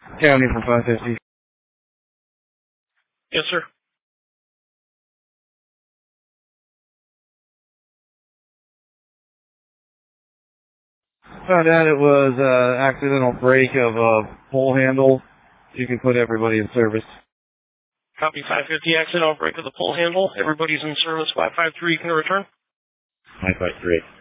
County for 550. Yes, sir. Found out it was accidental break of a pole handle. You can put everybody in service. Copy 550, accidental break of the pole handle. Everybody's in service. 553, can I return? 553.